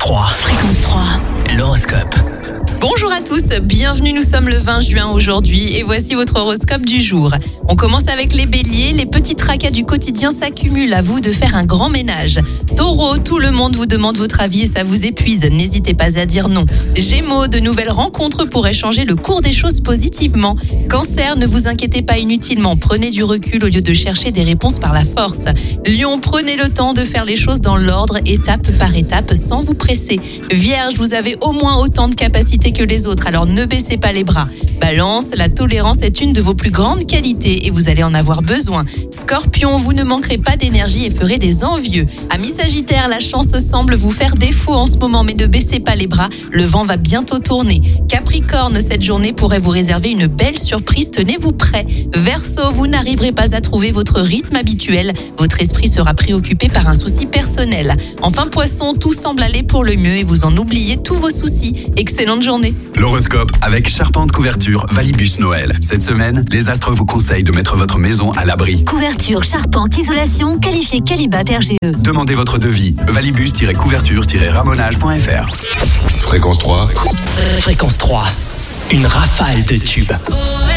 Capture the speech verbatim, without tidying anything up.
trois. Fréquence trois. L'horoscope. Bonjour à tous, bienvenue, nous sommes le vingt juin aujourd'hui et voici votre horoscope du jour. On commence avec les béliers, les petits tracas du quotidien s'accumulent, à vous de faire un grand ménage. Taureau, tout le monde vous demande votre avis et ça vous épuise, n'hésitez pas à dire non. Gémeaux, de nouvelles rencontres pourraient changer le cours des choses positivement. Cancer, ne vous inquiétez pas inutilement, prenez du recul au lieu de chercher des réponses par la force. Lion, prenez le temps de faire les choses dans l'ordre, étape par étape, sans vous presser. Vierge, vous avez au moins autant de capacités que les autres, alors ne baissez pas les bras. Balance, la tolérance est une de vos plus grandes qualités et vous allez en avoir besoin. Scorpion, vous ne manquerez pas d'énergie et ferez des envieux. Amis Sagittaire, la chance semble vous faire défaut en ce moment, mais ne baissez pas les bras, le vent va bientôt tourner. Capricorne, cette journée pourrait vous réserver une belle surprise, tenez-vous prêt. Verseau, vous n'arriverez pas à trouver votre rythme habituel, votre esprit sera préoccupé par un souci personnel. Enfin Poisson, tout semble aller pour le mieux et vous en oubliez tous vos soucis. Excellente journée. L'horoscope avec Charpente Couverture Valibus Noël. Cette semaine, les astres vous conseillent de mettre votre maison à l'abri. Couverture, charpente, isolation, qualifié Qualibat R G E. Demandez votre devis. valibus-couverture-ramonage point f r. Fréquence trois. Fréquence trois. Une rafale de tubes.